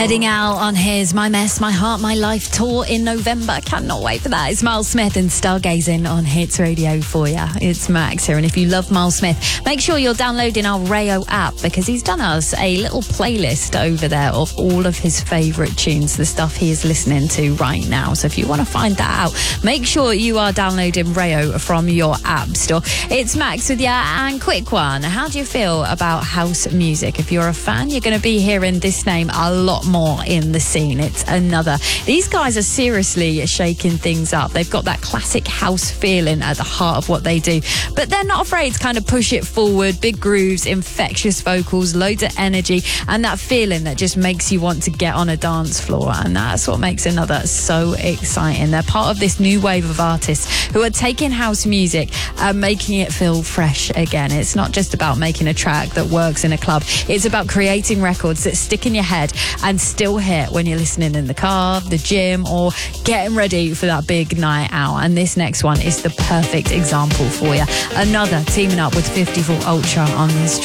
Heading out on his My Mess, My Heart, My Life tour in November. Cannot wait for that. It's Miles Smith and Stargazing on Hits Radio for you. It's Max here, and if you love Miles Smith, make sure you're downloading our Rayo app, because he's done us a little playlist over there of all of his favourite tunes, the stuff he is listening to right now. So if you want to find that out, make sure you are downloading Rayo from your app store. It's Max with you, and quick one. How do you feel about house music? If you're a fan, you're going to be hearing this name a lot more in the scene. It's Another. These guys are seriously shaking things up. They've got that classic house feeling at the heart of what they do, but they're not afraid to kind of push it forward. Big grooves, infectious vocals, loads of energy, and that feeling that just makes you want to get on a dance floor. And that's what makes Another so exciting. They're part of this new wave of artists who are taking house music and making it feel fresh again. It's not just about making a track that works in a club. It's about creating records that stick in your head and still hit when you're listening in the car, the gym, or getting ready for that big night out. And this next one is the perfect example for you. Another teaming up with 54 Ultra on this